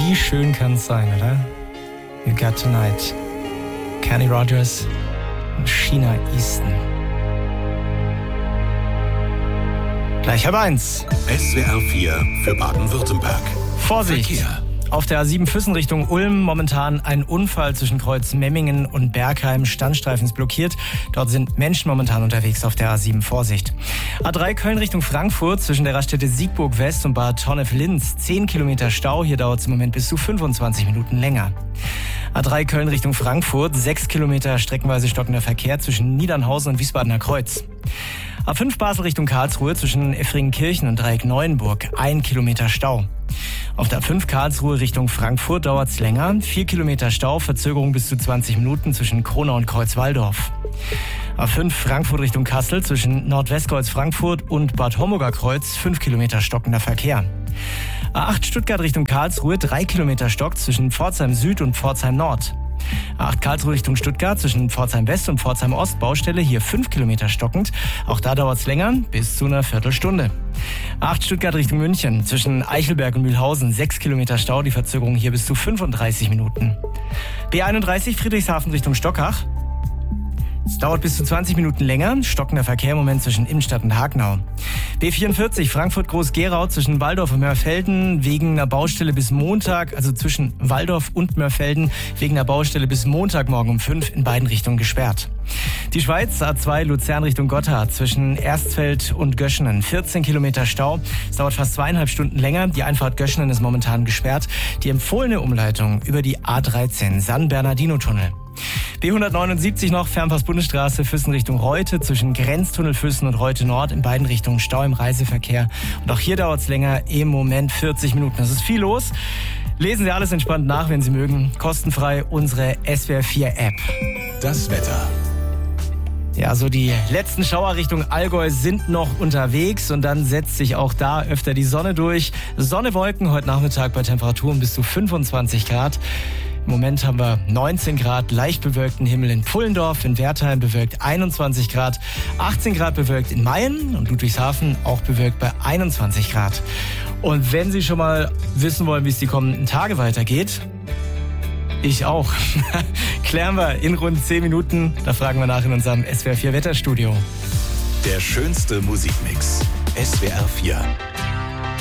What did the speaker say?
Wie schön kann's sein, oder? You Got Tonight. Kenny Rogers und Sheena Easton. Gleich halb 1. SWR 4 für Baden-Württemberg. Vorsicht! Verkehr. Auf der A7 Füssen Richtung Ulm momentan ein Unfall zwischen Kreuz Memmingen und Bergheim. Standstreifen ist blockiert. Dort sind Menschen momentan unterwegs auf der A7. Vorsicht. A3 Köln Richtung Frankfurt zwischen der Raststätte Siegburg West und Bad Honnef-Linz. 10 Kilometer Stau. Hier dauert es im Moment bis zu 25 Minuten länger. A3 Köln Richtung Frankfurt. 6 Kilometer streckenweise stockender Verkehr zwischen Niedernhausen und Wiesbadener Kreuz. A5 Basel Richtung Karlsruhe zwischen Effringenkirchen und Dreieck Neuenburg. 1 Kilometer Stau. Auf der A5 Karlsruhe Richtung Frankfurt dauert es länger. 4 Kilometer Stau, Verzögerung bis zu 20 Minuten zwischen Kronau und Kreuzwaldorf. A5 Frankfurt Richtung Kassel zwischen Nordwestkreuz Frankfurt und Bad Homburger Kreuz. 5 Kilometer stockender Verkehr. A8 Stuttgart Richtung Karlsruhe. 3 Kilometer Stock zwischen Pforzheim Süd und Pforzheim Nord. A8 Karlsruhe Richtung Stuttgart zwischen Pforzheim West und Pforzheim Ost. Baustelle, hier 5 Kilometer stockend. Auch da dauert es länger, bis zu einer Viertelstunde. A8 Stuttgart Richtung München zwischen Eichelberg und Mühlhausen. 6 Kilometer Stau, die Verzögerung hier bis zu 35 Minuten. B31 Friedrichshafen Richtung Stockach. Es dauert bis zu 20 Minuten länger. Stockender Verkehr im Moment zwischen Innenstadt und Hagenau. B44 Frankfurt-Groß-Gerau zwischen Walldorf und Mörfelden wegen einer Baustelle bis Montag, also zwischen Walldorf und Mörfelden, wegen einer Baustelle bis Montagmorgen um 5 in beiden Richtungen gesperrt. Die Schweiz, A2 Luzern Richtung Gotthard zwischen Erstfeld und Göschenen. 14 Kilometer Stau. Es dauert fast 2,5 Stunden länger. Die Einfahrt Göschenen ist momentan gesperrt. Die empfohlene Umleitung über die A13 San-Bernardino-Tunnel. B179 noch, Fernpass-Bundesstraße, Füssen Richtung Reute, zwischen Grenztunnel Füssen und Reute Nord, in beiden Richtungen Stau im Reiseverkehr. Und auch hier dauert es länger, im Moment 40 Minuten. Es ist viel los. Lesen Sie alles entspannt nach, wenn Sie mögen. Kostenfrei unsere SWR 4 App. Das Wetter. Ja, so die letzten Schauer Richtung Allgäu sind noch unterwegs und dann setzt sich auch da öfter die Sonne durch. Sonne, Wolken, heute Nachmittag bei Temperaturen bis zu 25 Grad. Im Moment haben wir 19 Grad, leicht bewölkten Himmel in Pfullendorf, in Wertheim bewölkt 21 Grad, 18 Grad bewölkt in Mayen und Ludwigshafen auch bewölkt bei 21 Grad. Und wenn Sie schon mal wissen wollen, wie es die kommenden Tage weitergeht, ich auch. Klären wir in rund 10 Minuten. Da fragen wir nach in unserem SWR 4 Wetterstudio. Der schönste Musikmix. SWR 4.